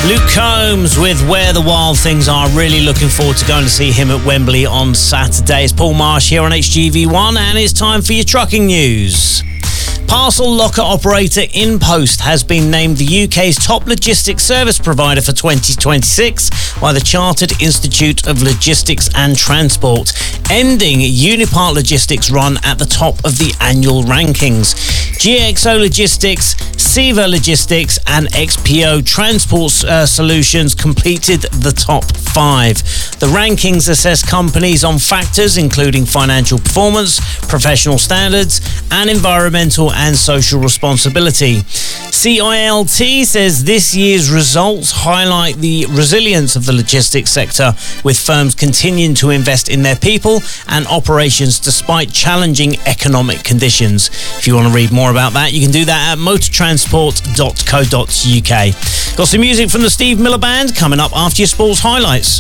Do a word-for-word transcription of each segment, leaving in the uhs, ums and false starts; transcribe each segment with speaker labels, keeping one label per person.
Speaker 1: Luke Combs with Where the Wild Things Are. Really looking forward to going to see him at Wembley on Saturday. It's Paul Marsh here on H G V one, and it's time for your trucking news. Parcel locker operator InPost has been named the U K's top logistics service provider for twenty twenty-six by the Chartered Institute of Logistics and Transport, ending Unipart Logistics' run at the top of the annual rankings. G X O Logistics, Seva Logistics and X P O Transport uh, Solutions completed the top five. The rankings assess companies on factors including financial performance, professional standards and environmental and social responsibility. C I L T says this year's results highlight the resilience of the logistics sector, with firms continuing to invest in their people and operations despite challenging economic conditions. If you want to read more about that, you can do that at motor transport dot co dot U K. Got some music from the Steve Miller Band coming up after your sports highlights.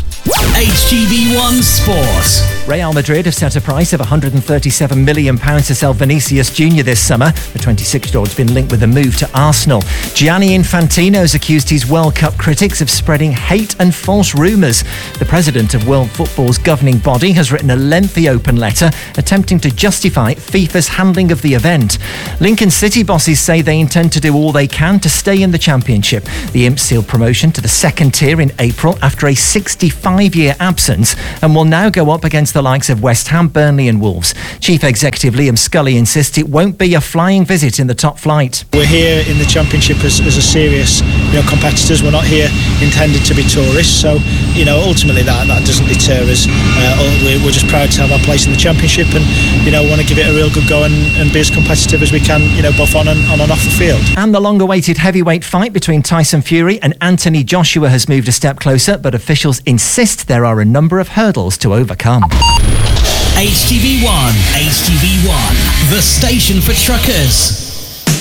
Speaker 2: H G V one Sport.
Speaker 3: Real Madrid have set a price of one hundred thirty-seven million pounds to sell Vinicius Junior this summer. The twenty-six-year-old's been linked with a move to Arsenal. Gianni Infantino's accused his World Cup critics of spreading hate and false rumours. The president of World Football's governing body has written a lengthy open letter attempting to justify FIFA's handling of the event. Lincoln City bosses say they intend to do all they can to stay in the championship. The Imps sealed promotion to the second tier in April after a sixty-five-year absence and will now go up against the likes of West Ham, Burnley and Wolves. Chief Executive Liam Scully insists it won't be a flying visit in the top flight.
Speaker 4: We're here in the championship as, as a serious, you know, competitors. We're not here intended to be tourists, so you know ultimately that that doesn't deter us. Uh, we're, we're just proud to have our place in the championship, and you know want to give it a real good go and, and be as competitive as we can, you know, both on and on and off the field.
Speaker 3: And the long-awaited heavyweight fight between Tyson Fury and Anthony Joshua has moved a step closer, but officials insist there are a number of hurdles to overcome.
Speaker 2: H G V one, H G V one, the station for truckers.